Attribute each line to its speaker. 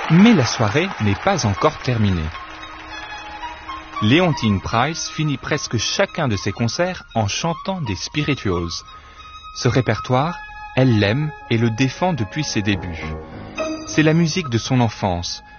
Speaker 1: Mais la soirée n'est pas encore terminée. Leontine Price finit presque chacun de ses concerts en chantant des spirituals. Ce répertoire, elle l'aime et le défend depuis ses débuts. C'est la musique de son enfance,